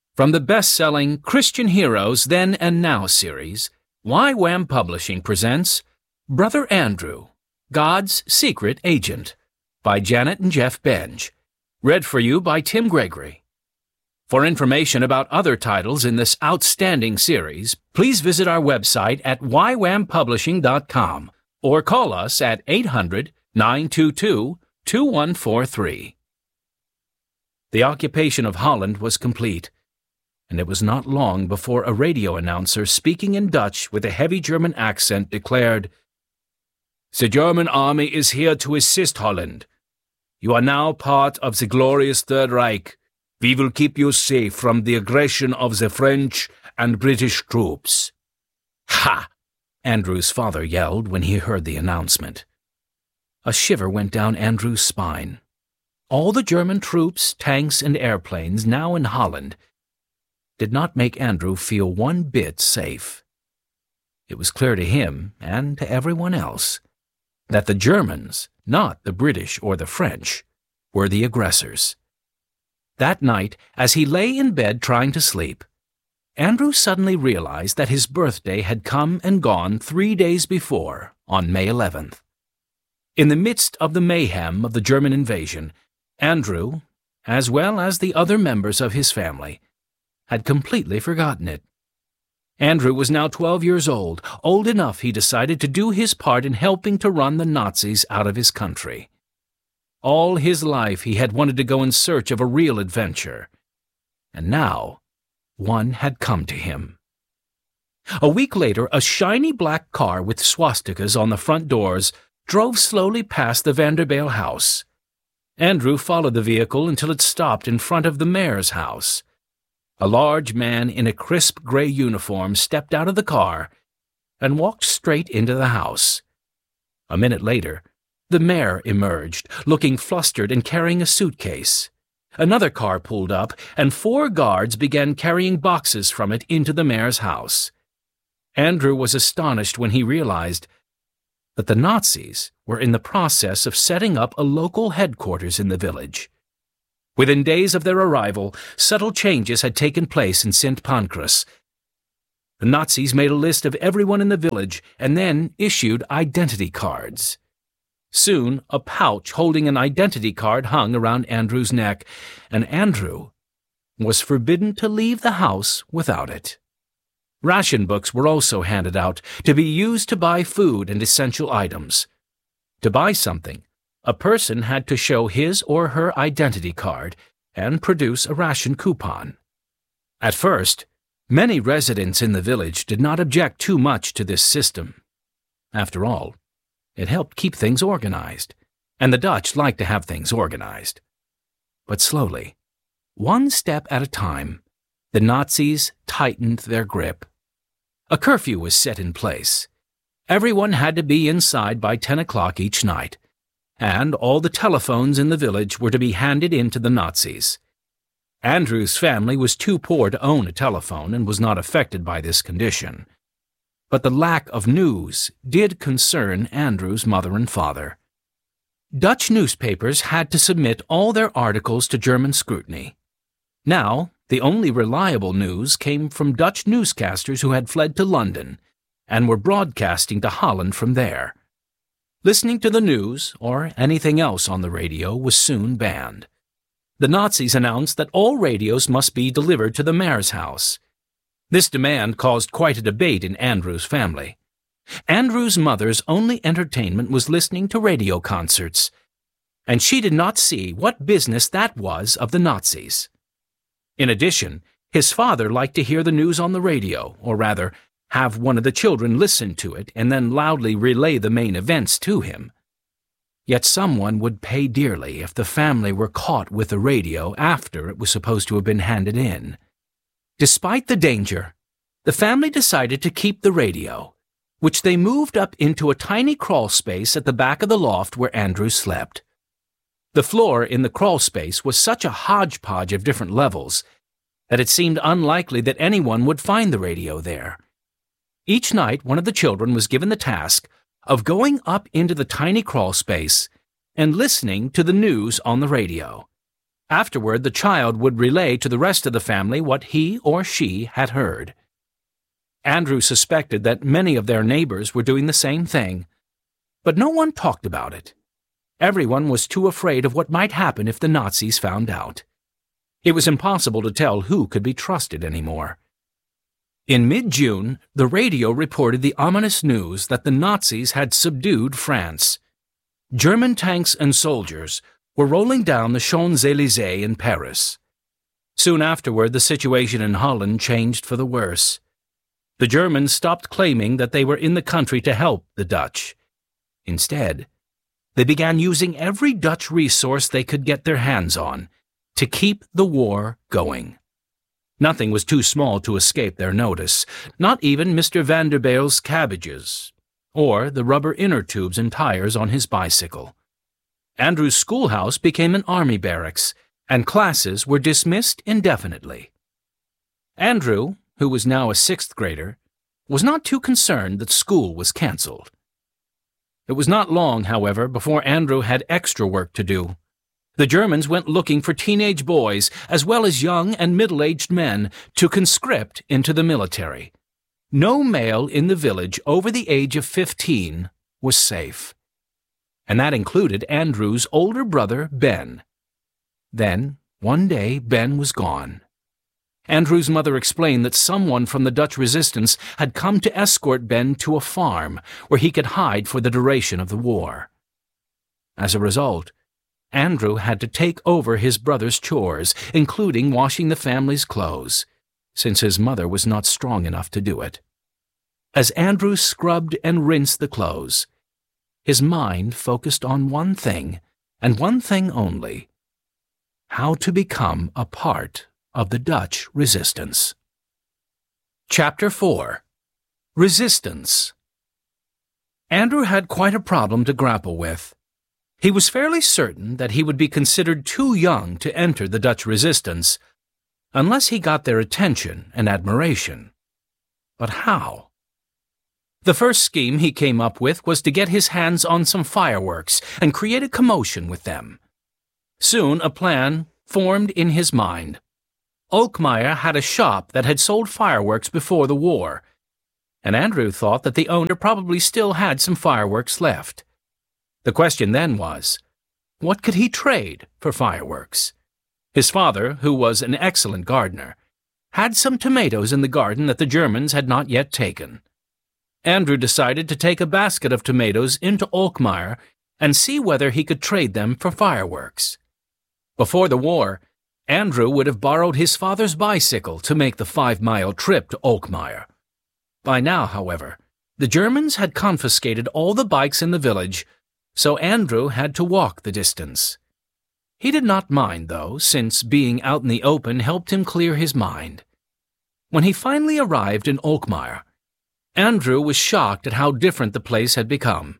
From the best-selling Christian Heroes Then and Now series, YWAM Publishing presents Brother Andrew, God's Secret Agent, by Janet and Jeff Benge, read for you by Tim Gregory. For information about other titles in this outstanding series, please visit our website at ywampublishing.com or call us at 800-922-2143. The occupation of Holland was complete, and it was not long before a radio announcer speaking in Dutch with a heavy German accent declared, "The German army is here to assist Holland. You are now part of the glorious Third Reich. We will keep you safe from the aggression of the French and British troops." "Ha!" Andrew's father yelled when he heard the announcement. A shiver went down Andrew's spine. All the German troops, tanks, and airplanes now in Holland did not make Andrew feel one bit safe. It was clear to him, and to everyone else, that the Germans, not the British or the French, were the aggressors. That night, as he lay in bed trying to sleep, Andrew suddenly realized that his birthday had come and gone 3 days before, on May 11th. In the midst of the mayhem of the German invasion, Andrew, as well as the other members of his family, had completely forgotten it. Andrew was now 12 years old enough, he decided, to do his part in helping to run the Nazis out of his country. All his life he had wanted to go in search of a real adventure, and now one had come to him. A week later, a shiny black car with swastikas on the front doors drove slowly past the Vanderbilt house. Andrew followed the vehicle until it stopped in front of the mayor's house. A large man in a crisp gray uniform stepped out of the car and walked straight into the house. A minute later, the mayor emerged, looking flustered and carrying a suitcase. Another car pulled up, and 4 guards began carrying boxes from it into the mayor's house. Andrew was astonished when he realized that the Nazis were in the process of setting up a local headquarters in the village. Within days of their arrival, subtle changes had taken place in St. Pancras. The Nazis made a list of everyone in the village and then issued identity cards. Soon, a pouch holding an identity card hung around Andrew's neck, and Andrew was forbidden to leave the house without it. Ration books were also handed out to be used to buy food and essential items. To buy something, a person had to show his or her identity card and produce a ration coupon. At first, many residents in the village did not object too much to this system. After all, it helped keep things organized, and the Dutch liked to have things organized. But slowly, one step at a time, the Nazis tightened their grip. A curfew was set in place. Everyone had to be inside by 10 o'clock each night, and all the telephones in the village were to be handed in to the Nazis. Andrew's family was too poor to own a telephone and was not affected by this condition. But the lack of news did concern Andrew's mother and father. Dutch newspapers had to submit all their articles to German scrutiny. Now, the only reliable news came from Dutch newscasters who had fled to London and were broadcasting to Holland from there. Listening to the news, or anything else on the radio, was soon banned. The Nazis announced that all radios must be delivered to the mayor's house. This demand caused quite a debate in Andrew's family. Andrew's mother's only entertainment was listening to radio concerts, and she did not see what business that was of the Nazis. In addition, his father liked to hear the news on the radio, or rather, have one of the children listen to it and then loudly relay the main events to him. Yet someone would pay dearly if the family were caught with the radio after it was supposed to have been handed in. Despite the danger, the family decided to keep the radio, which they moved up into a tiny crawl space at the back of the loft where Andrew slept. The floor in the crawl space was such a hodgepodge of different levels that it seemed unlikely that anyone would find the radio there. Each night, one of the children was given the task of going up into the tiny crawl space and listening to the news on the radio. Afterward, the child would relay to the rest of the family what he or she had heard. Andrew suspected that many of their neighbors were doing the same thing, but no one talked about it. Everyone was too afraid of what might happen if the Nazis found out. It was impossible to tell who could be trusted anymore. In mid-June, the radio reported the ominous news that the Nazis had subdued France. German tanks and soldiers were rolling down the Champs-Élysées in Paris. Soon afterward, the situation in Holland changed for the worse. The Germans stopped claiming that they were in the country to help the Dutch. Instead, they began using every Dutch resource they could get their hands on to keep the war going. Nothing was too small to escape their notice, not even Mr. Vanderbilj's cabbages, or the rubber inner tubes and tires on his bicycle. Andrew's schoolhouse became an army barracks, and classes were dismissed indefinitely. Andrew, who was now a sixth grader, was not too concerned that school was cancelled. It was not long, however, before Andrew had extra work to do. The Germans went looking for teenage boys, as well as young and middle-aged men, to conscript into the military. No male in the village over the age of 15 was safe. And that included Andrew's older brother, Ben. Then, one day, Ben was gone. Andrew's mother explained that someone from the Dutch resistance had come to escort Ben to a farm where he could hide for the duration of the war. As a result, Andrew had to take over his brother's chores, including washing the family's clothes, since his mother was not strong enough to do it. As Andrew scrubbed and rinsed the clothes, his mind focused on one thing, and one thing only: how to become a part of the Dutch resistance. Chapter 4. Resistance. Andrew had quite a problem to grapple with. He was fairly certain that he would be considered too young to enter the Dutch resistance, unless he got their attention and admiration. But how? The first scheme he came up with was to get his hands on some fireworks and create a commotion with them. Soon a plan formed in his mind. Olkmeyer had a shop that had sold fireworks before the war, and Andrew thought that the owner probably still had some fireworks left. The question then was, what could he trade for fireworks? His father, who was an excellent gardener, had some tomatoes in the garden that the Germans had not yet taken. Andrew decided to take a basket of tomatoes into Olkmeyer and see whether he could trade them for fireworks. Before the war, Andrew would have borrowed his father's bicycle to make the 5-mile trip to Olkmeyer. By now, however, the Germans had confiscated all the bikes in the village, so Andrew had to walk the distance. He did not mind, though, since being out in the open helped him clear his mind. When he finally arrived in Olkmeyer, Andrew was shocked at how different the place had become.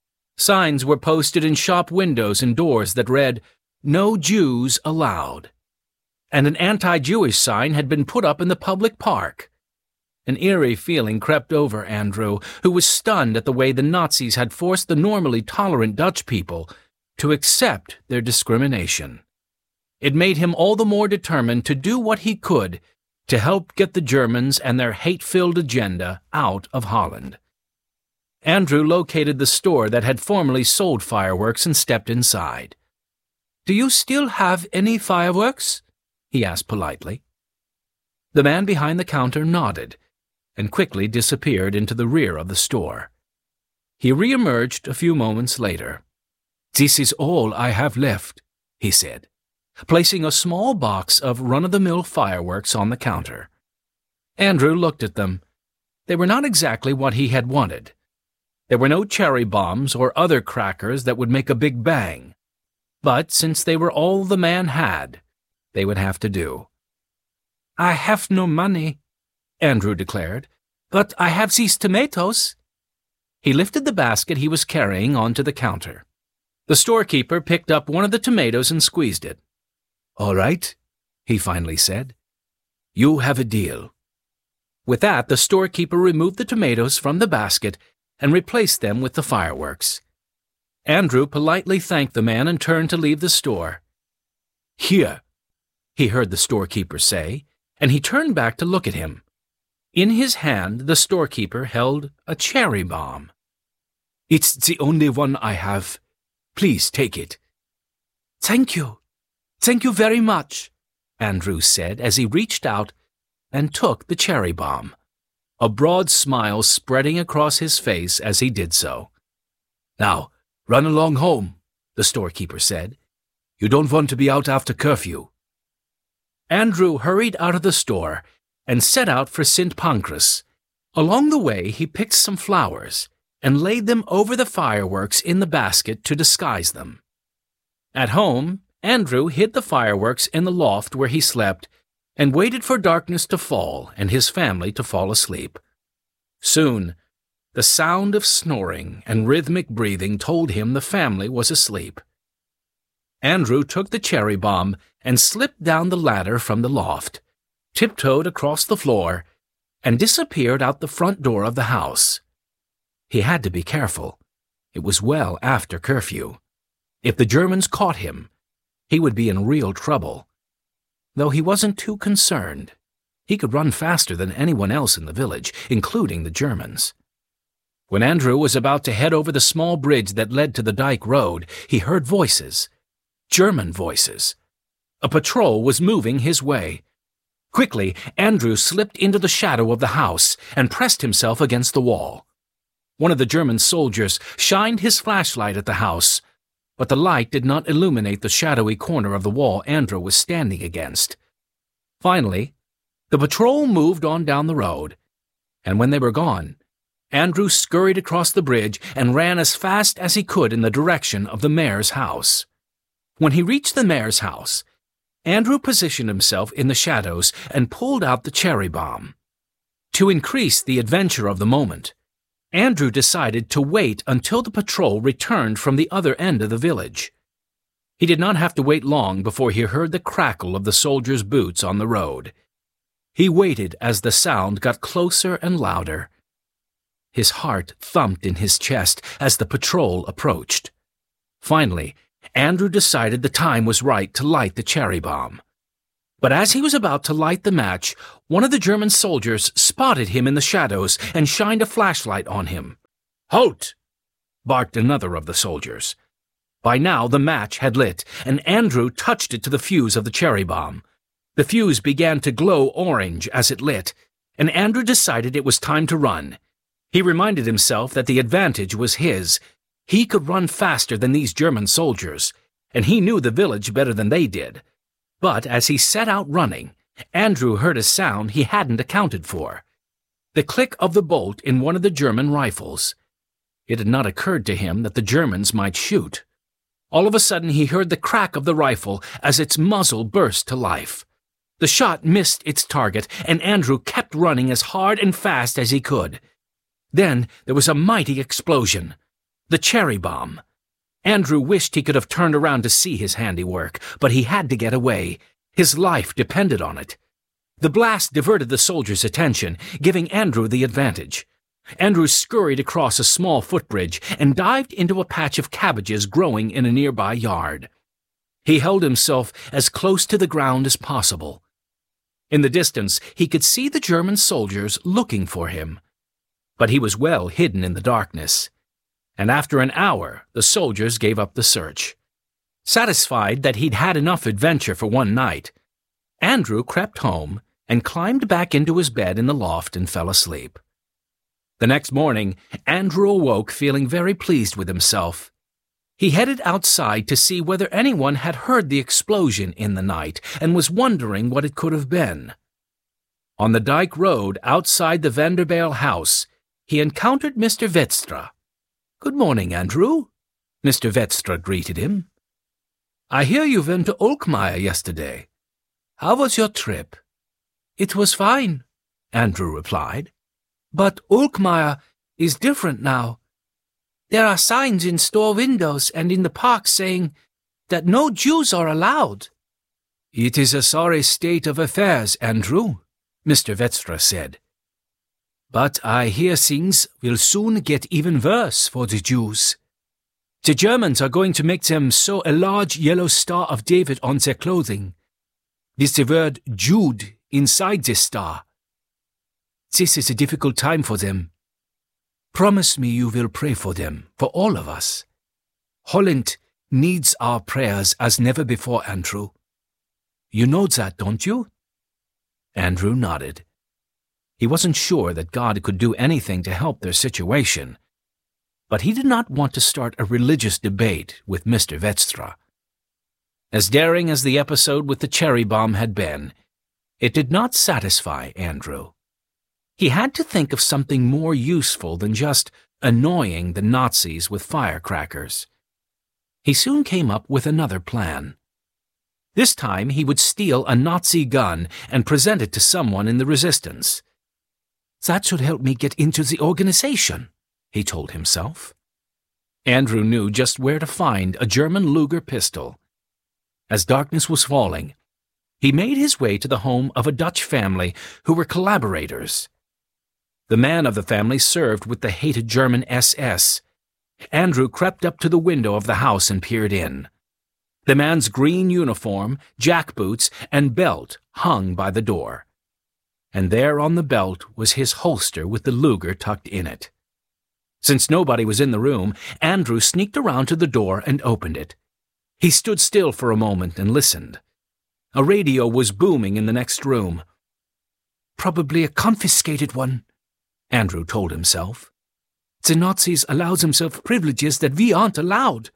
Signs were posted in shop windows and doors that read, "No Jews allowed," and an anti-Jewish sign had been put up in the public park. An eerie feeling crept over Andrew, who was stunned at the way the Nazis had forced the normally tolerant Dutch people to accept their discrimination. It made him all the more determined to do what he could to help get the Germans and their hate-filled agenda out of Holland. Andrew located the store that had formerly sold fireworks and stepped inside. "Do you still have any fireworks?" he asked politely. The man behind the counter nodded and quickly disappeared into the rear of the store. He re-emerged a few moments later. "This is all I have left," he said, placing a small box of run-of-the-mill fireworks on the counter. Andrew looked at them. They were not exactly what he had wanted. There were no cherry bombs or other crackers that would make a big bang. But since they were all the man had, they would have to do. "I have no money," Andrew declared, "but I have these tomatoes." He lifted the basket he was carrying onto the counter. The storekeeper picked up one of the tomatoes and squeezed it. "All right," he finally said. "You have a deal." With that, the storekeeper removed the tomatoes from the basket and replaced them with the fireworks. Andrew politely thanked the man and turned to leave the store. "Here," he heard the storekeeper say, and he turned back to look at him. In his hand, the storekeeper held a cherry bomb. "It's the only one I have. Please take it." "Thank you. Thank you very much," Andrew said as he reached out and took the cherry bomb, a broad smile spreading across his face as he did so. "Now, run along home," the storekeeper said. "You don't want to be out after curfew." Andrew hurried out of the store and set out for St. Pancras. Along the way, he picked some flowers and laid them over the fireworks in the basket to disguise them. At home, Andrew hid the fireworks in the loft where he slept and waited for darkness to fall and his family to fall asleep. Soon, the sound of snoring and rhythmic breathing told him the family was asleep. Andrew took the cherry bomb and slipped down the ladder from the loft, tiptoed across the floor, and disappeared out the front door of the house. He had to be careful. It was well after curfew. If the Germans caught him, he would be in real trouble. Though he wasn't too concerned. He could run faster than anyone else in the village, including the Germans. When Andrew was about to head over the small bridge that led to the Dyke Road, he heard voices. German voices. A patrol was moving his way. Quickly, Andrew slipped into the shadow of the house and pressed himself against the wall. One of the German soldiers shined his flashlight at the house, but the light did not illuminate the shadowy corner of the wall Andrew was standing against. Finally, the patrol moved on down the road, and when they were gone, Andrew scurried across the bridge and ran as fast as he could in the direction of the mayor's house. When he reached the mayor's house, Andrew positioned himself in the shadows and pulled out the cherry bomb. To increase the adventure of the moment, Andrew decided to wait until the patrol returned from the other end of the village. He did not have to wait long before he heard the crackle of the soldiers' boots on the road. He waited as the sound got closer and louder. His heart thumped in his chest as the patrol approached. Finally, Andrew decided the time was right to light the cherry bomb. But as he was about to light the match, one of the German soldiers spotted him in the shadows and shined a flashlight on him. "Halt!" barked another of the soldiers. By now the match had lit, and Andrew touched it to the fuse of the cherry bomb. The fuse began to glow orange as it lit, and Andrew decided it was time to run. He reminded himself that the advantage was his. He could run faster than these German soldiers, and he knew the village better than they did. But as he set out running, Andrew heard a sound he hadn't accounted for. The click of the bolt in one of the German rifles. It had not occurred to him that the Germans might shoot. All of a sudden he heard the crack of the rifle as its muzzle burst to life. The shot missed its target, and Andrew kept running as hard and fast as he could. Then there was a mighty explosion. The cherry bomb. Andrew wished he could have turned around to see his handiwork, but he had to get away. His life depended on it. The blast diverted the soldiers' attention, giving Andrew the advantage. Andrew scurried across a small footbridge and dived into a patch of cabbages growing in a nearby yard. He held himself as close to the ground as possible. In the distance, he could see the German soldiers looking for him. But he was well hidden in the darkness. And after an hour, the soldiers gave up the search. Satisfied that he'd had enough adventure for one night, Andrew crept home and climbed back into his bed in the loft and fell asleep. The next morning, Andrew awoke feeling very pleased with himself. He headed outside to see whether anyone had heard the explosion in the night and was wondering what it could have been. On the Dyke Road outside the Vanderbale house, he encountered Mr. Vetstra. "Good morning, Andrew," Mr. Vetstra greeted him. "I hear you went to Olkmeyer yesterday. How was your trip?" "It was fine," Andrew replied. "But Olkmeyer is different now. There are signs in store windows and in the park saying that no Jews are allowed." "It is a sorry state of affairs, Andrew," Mr. Vetstra said. "But I hear things will soon get even worse for the Jews. The Germans are going to make them sew a large yellow Star of David on their clothing. with the word Jude inside the star. This is a difficult time for them. Promise me you will pray for them, for all of us. Holland needs our prayers as never before, Andrew. You know that, don't you?" Andrew nodded. He wasn't sure that God could do anything to help their situation, but he did not want to start a religious debate with Mr. Vetstra. As daring as the episode with the cherry bomb had been, it did not satisfy Andrew. He had to think of something more useful than just annoying the Nazis with firecrackers. He soon came up with another plan. This time he would steal a Nazi gun and present it to someone in the resistance. "That should help me get into the organization," he told himself. Andrew knew just where to find a German Luger pistol. As darkness was falling, he made his way to the home of a Dutch family who were collaborators. The man of the family served with the hated German SS. Andrew crept up to the window of the house and peered in. The man's green uniform, jackboots, and belt hung by the door. And there on the belt was his holster with the Luger tucked in it. Since nobody was in the room, Andrew sneaked around to the door and opened it. He stood still for a moment and listened. A radio was booming in the next room. "Probably a confiscated one," Andrew told himself. "The Nazis allow themselves privileges that we aren't allowed.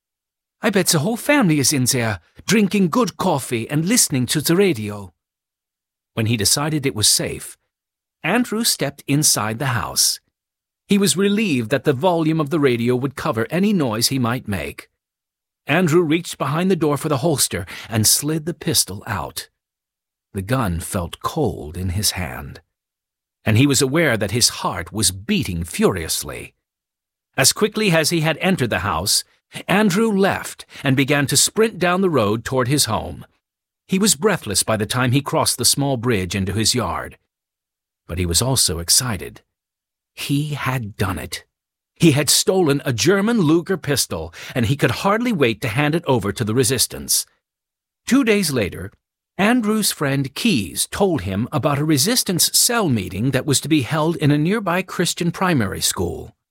I bet the whole family is in there, drinking good coffee and listening to the radio." When he decided it was safe, Andrew stepped inside the house. He was relieved that the volume of the radio would cover any noise he might make. Andrew reached behind the door for the holster and slid the pistol out. The gun felt cold in his hand, and he was aware that his heart was beating furiously. As quickly as he had entered the house, Andrew left and began to sprint down the road toward his home. He was breathless by the time he crossed the small bridge into his yard. But he was also excited. He had done it. He had stolen a German Luger pistol, and he could hardly wait to hand it over to the resistance. 2 days later, Andrew's friend Keyes told him about a resistance cell meeting that was to be held in a nearby Christian primary school.